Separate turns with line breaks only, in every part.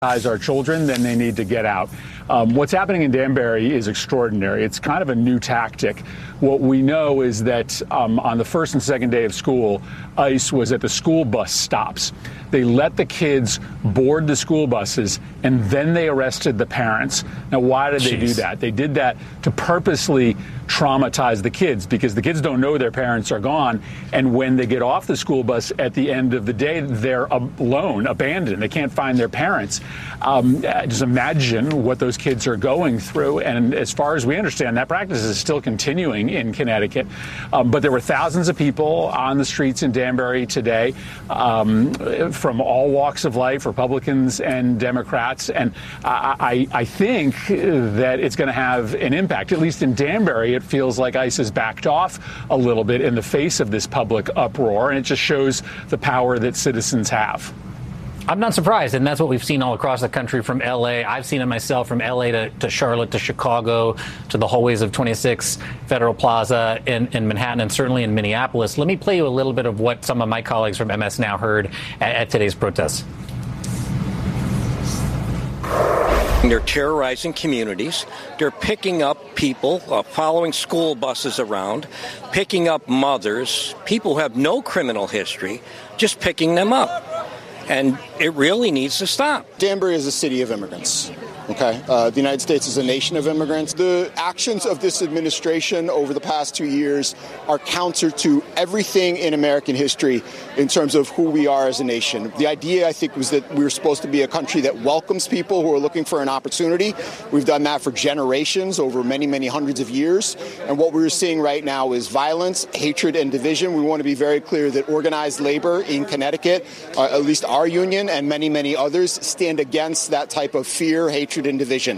our children, then they need to get out. What's happening in Danbury is extraordinary. It's kind of a new tactic. What we know is that on the first and second day of school, ICE was at the school bus stops. They let the kids board the school buses, and then they arrested the parents. Now, why did they do that? They did that to purposely traumatize the kids, because the kids don't know their parents are gone. And when they get off the school bus at the end of the day, they're alone, abandoned. They can't find their parents. Just imagine what those kids are going through. And as far as we understand, that practice is still continuing in Connecticut. But there were thousands of people on the streets in Danbury today from all walks of life, Republicans and Democrats. And I think that it's going to have an impact. At least in Danbury, it feels like ICE has backed off a little bit in the face of this public uproar. And it just shows the power that citizens have.
I'm not surprised, and that's what we've seen all across the country from L.A. I've seen it myself from L.A. to Charlotte to Chicago to the hallways of 26 Federal Plaza in Manhattan and certainly in Minneapolis. Let me play you a little bit of what some of my colleagues from MS Now heard at today's protests.
They're terrorizing communities. They're picking up people, following school buses around, picking up mothers, people who have no criminal history, just picking them up. And it really needs to stop.
Danbury is a city of immigrants. Okay. The United States is a nation of immigrants. The actions of this administration over the past 2 years are counter to everything in American history in terms of who we are as a nation. The idea, I think, was that we were supposed to be a country that welcomes people who are looking for an opportunity. We've done that for generations, over many, many hundreds of years. And what we're seeing right now is violence, hatred, and division. We want to be very clear that organized labor in Connecticut, at least our union and many, many others, stand against that type of fear, hatred, and division.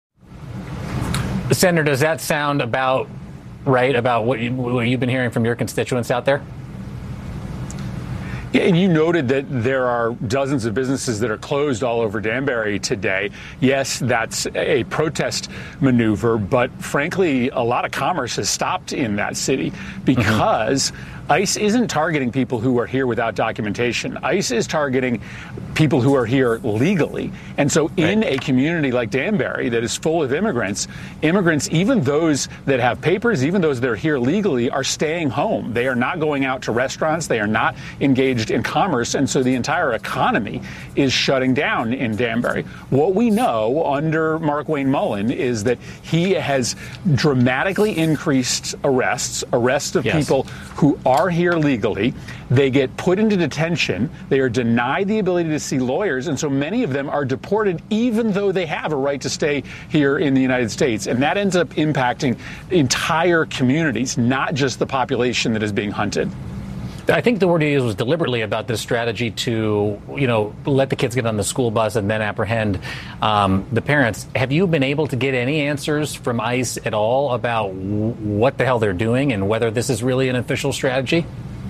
Senator, does that sound about right about what you've been hearing from your constituents out there?
Yeah, and you noted that there are dozens of businesses that are closed all over Danbury today. Yes, that's a protest maneuver, but frankly, a lot of commerce has stopped in that city because ICE isn't targeting people who are here without documentation. ICE is targeting people who are here legally. And so in a community like Danbury that is full of immigrants, even those that have papers, even those that are here legally, are staying home. They are not going out to restaurants. They are not engaged in commerce. And so the entire economy is shutting down in Danbury. What we know under Mark Wayne Mullen is that he has dramatically increased arrests of people who are here legally. They get put into detention. They are denied the ability to see lawyers. And so many of them are deported, even though they have a right to stay here in the United States. And that ends up impacting entire communities, not just the population that is being hunted.
I think the word he used was deliberately about this strategy to, let the kids get on the school bus and then apprehend the parents. Have you been able to get any answers from ICE at all about what the hell they're doing and whether this is really an official strategy?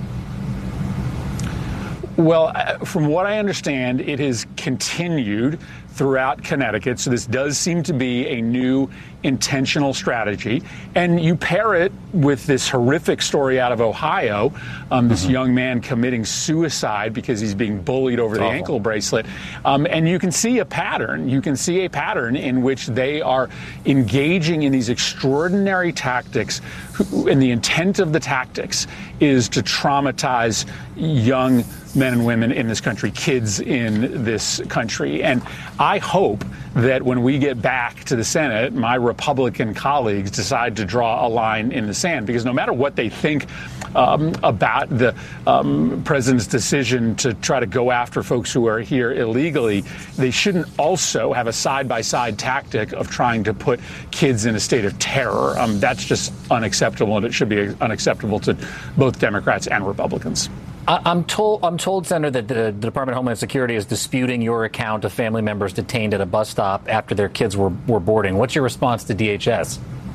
Well, from what I understand, it has continued throughout Connecticut. So this does seem to be a new intentional strategy. And you pair it with this horrific story out of Ohio, this young man committing suicide because he's being bullied over the ankle bracelet. And you can see a pattern. You can see a pattern in which they are engaging in these extraordinary tactics. And the intent of the tactics is to traumatize young men and women in this country, kids in this country. And I hope that when we get back to the Senate, my Republican colleagues decide to draw a line in the sand, because no matter what they think about the president's decision to try to go after folks who are here illegally, they shouldn't also have a side-by-side tactic of trying to put kids in a state of terror. That's just unacceptable, and it should be unacceptable to both Democrats and Republicans.
I'm told, Senator, that the Department of Homeland Security is disputing your account of family members detained at a bus stop after their kids were boarding. What's your response to DHS?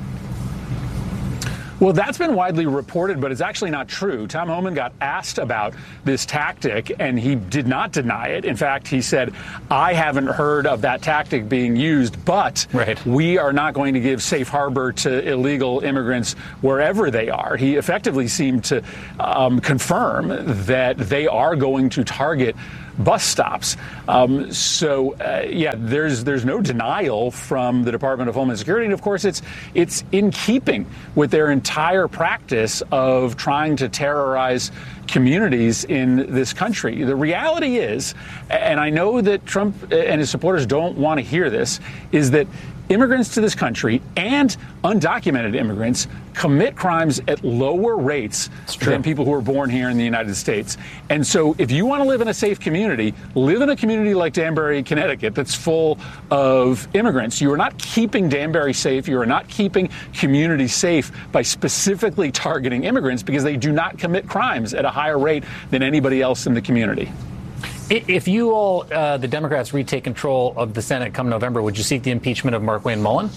Well, that's been widely reported, but it's actually not true. Tom Homan got asked about this tactic, and he did not deny it. In fact, he said, I haven't heard of that tactic being used, but we are not going to give safe harbor to illegal immigrants wherever they are. He effectively seemed to confirm that they are going to target bus stops. There's no denial from the Department of Homeland Security. And of course, it's in keeping with their entire practice of trying to terrorize communities in this country. The reality is, and I know that Trump and his supporters don't want to hear this, is that immigrants to this country and undocumented immigrants commit crimes at lower rates than people who are born here in the United States. And so if you want to live in a safe community, live in a community like Danbury, Connecticut, that's full of immigrants. You are not keeping Danbury safe. You are not keeping communities safe by specifically targeting immigrants because they do not commit crimes at a higher rate than anybody else in the community.
If you all, the Democrats, retake control of the Senate come November, would you seek the impeachment of Markwayne Mullin?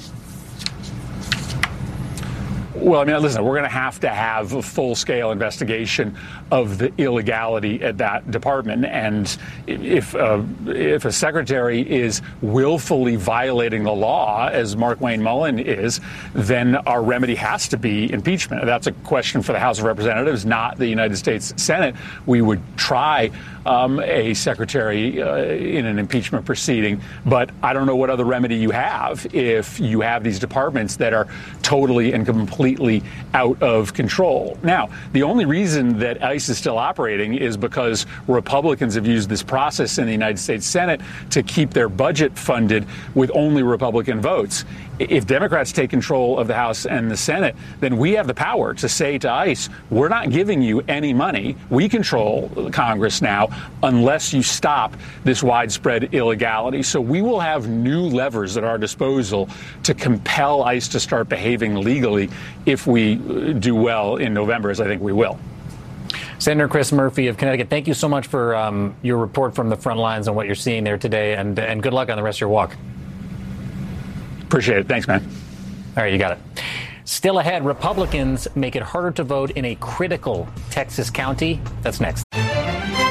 Well, I mean, listen, we're going to have a full-scale investigation of the illegality at that department. And if a secretary is willfully violating the law, as Markwayne Mullin is, then our remedy has to be impeachment. That's a question for the House of Representatives, not the United States Senate. We would try a secretary in an impeachment proceeding, but I don't know what other remedy you have if you have these departments that are totally and completely out of control. Now, the only reason that ICE is still operating is because Republicans have used this process in the United States Senate to keep their budget funded with only Republican votes. If Democrats take control of the House and the Senate, then we have the power to say to ICE, we're not giving you any money. We control Congress now unless you stop this widespread illegality. So we will have new levers at our disposal to compel ICE to start behaving legally if we do well in November, as I think we will.
Senator Chris Murphy of Connecticut, thank you so much for your report from the front lines on what you're seeing there today, and good luck on the rest of your walk.
Appreciate it. Thanks, man.
All right, you got it. Still ahead, Republicans make it harder to vote in a critical Texas county. That's next.